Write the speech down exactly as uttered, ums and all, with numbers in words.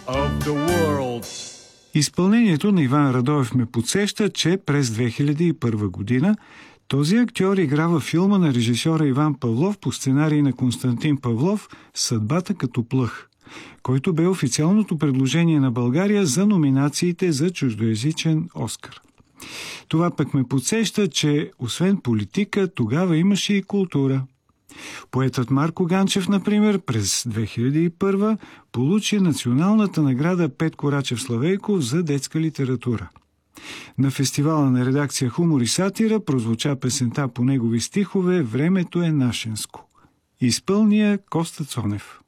of the world. Изпълнението на Иван Радоев ме подсеща, че през две хиляди и първа година този актьор игра във филма на режисьора Иван Павлов по сценарий на Константин Павлов «Съдбата като плъх», който бе официалното предложение на България за номинациите за чуждоезичен Оскар. Това пък ме подсеща, че освен политика, тогава имаше и култура. Поетът Марко Ганчев, например, през две хиляди и първа получи националната награда Петко Рачев Славейков за детска литература. На фестивала на редакция Хумор и сатира прозвуча песента по негови стихове «Времето е нашенско». Изпълния Коста Цонев.